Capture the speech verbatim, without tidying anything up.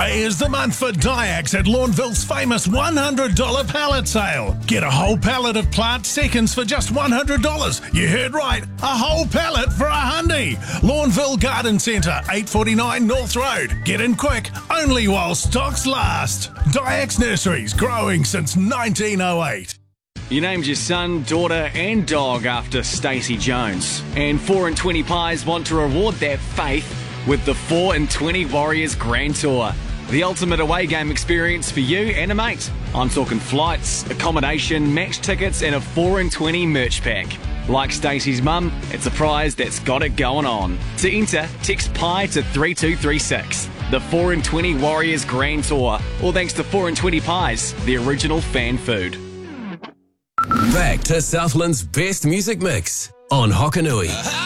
July is the month for Dyax at Lawnville's famous one hundred dollars pallet sale. Get a whole pallet of plant seconds for just one hundred dollars. You heard right, a whole pallet for a hundy. Lawnville Garden Centre, eight forty-nine North Road. Get in quick, only while stocks last. Dyax Nurseries, growing since nineteen oh eight. You named your son, daughter and dog after Stacey Jones. And four and twenty Pies want to reward that faith with the four and twenty Warriors Grand Tour. The ultimate away game experience for you and a mate. I'm talking flights, accommodation, match tickets and a four and twenty merch pack. Like Stacey's mum, it's a prize that's got it going on. To enter, text PIE to three two three six. The four and twenty Warriors Grand Tour. All thanks to four and twenty Pies, the original fan food. Back to Southland's best music mix on Hokanui.